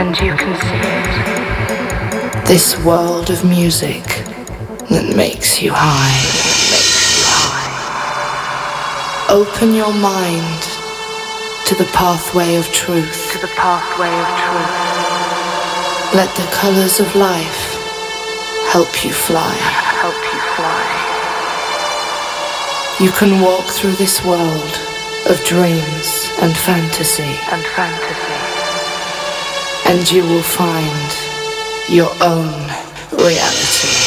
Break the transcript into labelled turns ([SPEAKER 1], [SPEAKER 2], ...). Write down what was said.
[SPEAKER 1] and you can see it.
[SPEAKER 2] This world of music that makes you high. Open your mind to the pathway of truth. Let the colors of life help you fly. You can walk through this world of dreams and fantasy. And you will find your own reality.